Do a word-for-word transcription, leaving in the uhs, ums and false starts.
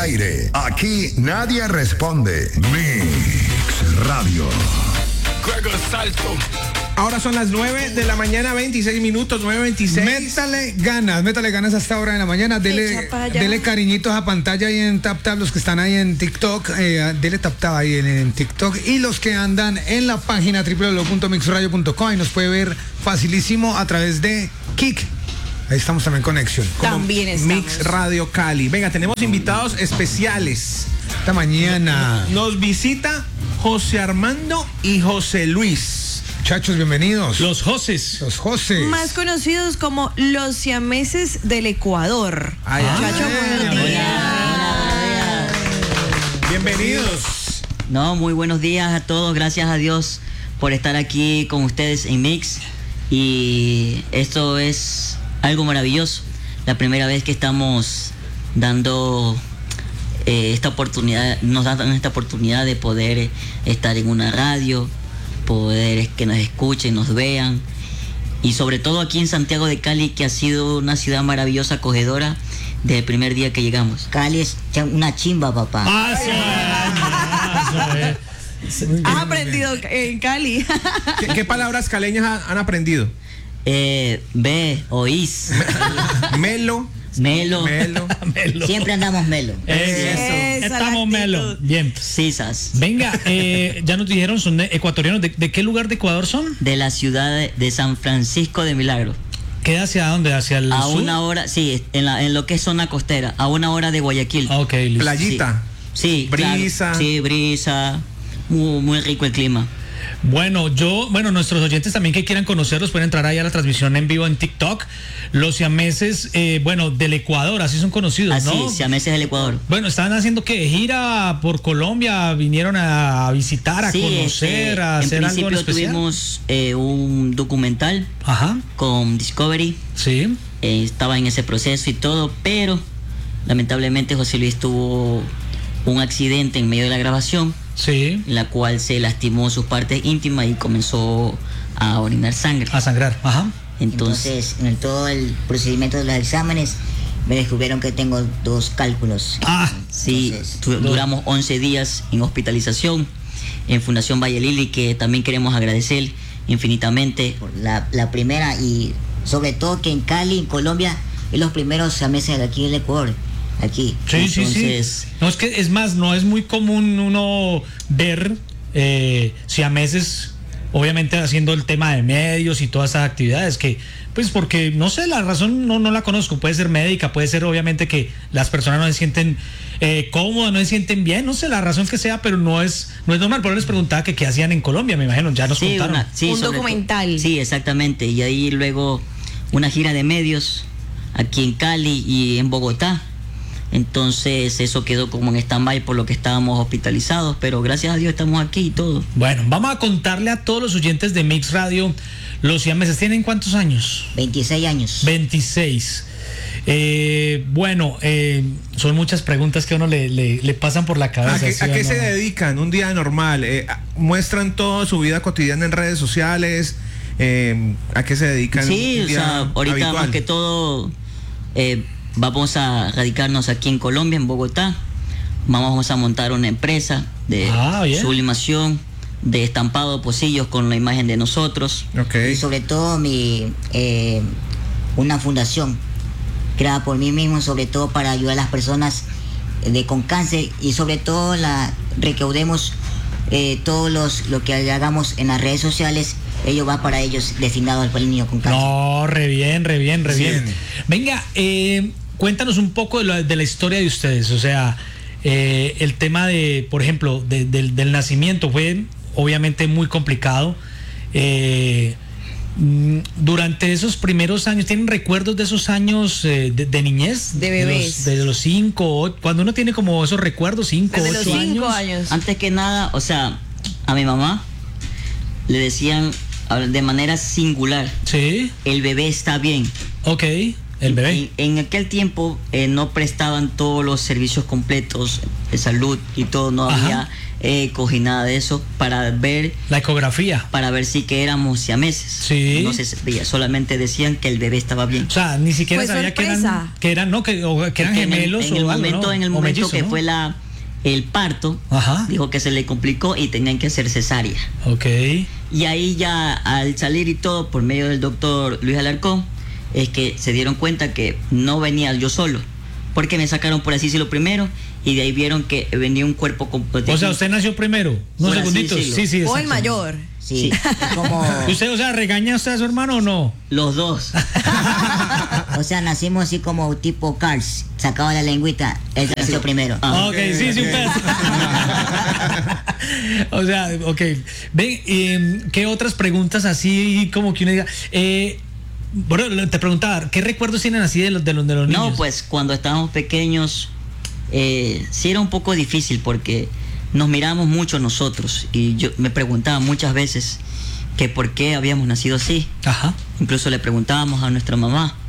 aire. Aquí nadie responde. Mix Radio. Gregor Salto. Ahora son las nueve de la mañana, veintiséis minutos, nueve veintiséis. Métale ganas, métale ganas a esta hora de la mañana. Dele, dele cariñitos a pantalla ahí en TapTap, los que están ahí en TikTok. Eh, dele TapTap ahí en, en TikTok. Y los que andan en la página doble u doble u doble u punto mix radio punto com y nos puede ver facilísimo a través de Kik. Ahí estamos también en conexión. También estamos. Mix Radio Cali. Venga, tenemos invitados especiales. Esta mañana. Nos visita José Armando y José Luis. Muchachos, bienvenidos. Los Joses. Los Joses. Más conocidos como los siameses del Ecuador. Ay, Muchachos, ay, buenos días. Bienvenidos. No, muy buenos días a todos. Gracias a Dios por estar aquí con ustedes en Mix. Y esto es algo maravilloso. La primera vez que estamos dando eh, esta oportunidad, nos dan esta oportunidad de poder eh, estar en una radio, poder que nos escuchen, nos vean, y sobre todo aquí en Santiago de Cali, que ha sido una ciudad maravillosa, acogedora desde el primer día que llegamos. Cali es una chimba, papá. Ah, sí. Ah, sí. Has aprendido en Cali. ¿Qué, qué palabras caleñas ha- han aprendido? Eh, ve, oís, Melo. melo, Melo. Melo. Siempre andamos melo. Eso. Esa Estamos la melo. actitud. Bien. sisas. Venga, eh, ya nos dijeron, son de- ecuatorianos. ¿De, de qué lugar de Ecuador son? De la ciudad de, de San Francisco de Milagro. ¿Queda hacia dónde? ¿Hacia el A sur? una hora, sí, en, la, en lo que es zona costera, a una hora de Guayaquil. Ah, ok, listo. Playita. Sí, Brisa. claro. Sí, brisa. Muy, muy rico el clima. Bueno, yo, bueno, nuestros oyentes también que quieran conocerlos pueden entrar ahí a la transmisión en vivo en TikTok. Los siameses, eh, bueno, del Ecuador, así son conocidos, Así, ¿no? siameses del Ecuador. Bueno, estaban haciendo que gira por Colombia, vinieron a visitar, a Sí, conocer, este, a en hacer algo en principio especial. tuvimos eh, un documental Ajá, con Discovery. sí. Eh, estaba en ese proceso y todo, pero lamentablemente José Luis tuvo un accidente en medio de la grabación, Sí, en la cual se lastimó sus partes íntimas y comenzó a orinar sangre. a sangrar, ajá. Entonces, Entonces, en el- todo el procedimiento de los exámenes, me descubrieron que tengo dos cálculos. Ah, sí, entonces, tu- no. duramos once días en hospitalización en Fundación Valle Lili, que también queremos agradecer infinitamente. La, la primera, y sobre todo que en Cali, en Colombia, es los primeros meses de aquí del Ecuador. Aquí. sí, sí, Entonces- sí. No, es que es más, no es muy común uno ver eh, siameses, obviamente haciendo el tema de medios y todas esas actividades que, pues porque, no sé, la razón no, no la conozco, puede ser médica, puede ser obviamente que las personas no se sienten eh, cómodas, no se sienten bien, no sé la razón que sea, pero no es no es normal. Por eso les preguntaba que qué hacían en Colombia, me imagino, ya nos Sí, contaron. una- sí, Un sobre documental. to- Sí, exactamente. Y ahí luego una gira de medios aquí en Cali y en Bogotá. Entonces eso quedó como en stand-by por lo que estábamos hospitalizados, pero gracias a Dios estamos aquí y todo. Bueno, vamos a contarle a todos los oyentes de Mix Radio, los siameses tienen ¿cuántos años? veintiséis años. veintiséis. Eh, bueno, eh, son muchas preguntas que a uno le, le, le pasan por la ¿A cabeza. qué, ¿sí a o qué no? se dedican un día normal? Eh, a- ¿Muestran toda su vida cotidiana en redes sociales? Eh, ¿A qué se dedican? Sí, un o día sea, ahorita habitual? más que todo eh, vamos a radicarnos aquí en Colombia, en Bogotá. Vamos a montar una empresa de Ah, bien. sublimación, de estampado de pocillos con la imagen de nosotros. Ok. Y sobre todo mi eh, una fundación creada por mí mismo, sobre todo para ayudar a las personas de con cáncer, y sobre todo la recaudemos eh, todos los lo que hagamos en las redes sociales, ello va para ellos, destinado al niño con cáncer. No, re bien, re bien, re bien. Bien. Venga, eh, cuéntanos un poco de la, de la historia de ustedes, o sea, eh, el tema de, por ejemplo, de- del, del nacimiento fue obviamente muy complicado. Eh, mm, durante esos primeros años, ¿tienen recuerdos de esos años eh, de, de niñez? De bebés. los, de los cinco, o- cuando uno tiene como esos recuerdos, cinco, Desde los ocho cinco años. años. Antes que nada, o sea, a mi mamá le decían a- de manera singular, Sí, el bebé está bien. ok. el bebé. En, en aquel tiempo eh, no prestaban todos los servicios completos de salud y todo, no Ajá. había eco y nada de eso para ver La ecografía. para ver si que éramos siameses. Sí. No se sabía, solamente decían que el bebé estaba bien. O sea, ni siquiera Fue sabía que sorpresa. eran, que eran, no, que, o, que eran Porque en el- gemelos en el, o algo, momento, ¿no? en el O momento mellizos, que ¿no? fue la el parto, Ajá. dijo que se le complicó y tenían que hacer cesárea. Ok. Y ahí ya al salir y todo por medio del doctor Luis Alarcón es que se dieron cuenta que no venía yo solo, porque me sacaron por así decirlo primero y de ahí vieron que venía un cuerpo completo. O sea, usted nació primero. Unos Por así segunditos. decirlo. Sí, sí. O el exacto. mayor. Sí, es como, ¿Usted, o sea, regaña usted a su hermano o no? Los dos. o sea, nacimos así como tipo Cars, sacaba la lengüita, él nació primero. Ah. Ok, sí, sí, un pedazo. O sea, ok. Ven, eh, ¿qué otras preguntas así como que uno diga? Eh, bueno, te preguntaba, ¿qué recuerdos tienen así de los de los, de los niños? No, pues cuando estábamos pequeños eh, sí era un poco difícil porque nos miramos mucho nosotros y yo me preguntaba muchas veces que por qué habíamos nacido así. Ajá. Incluso le preguntábamos a nuestra mamá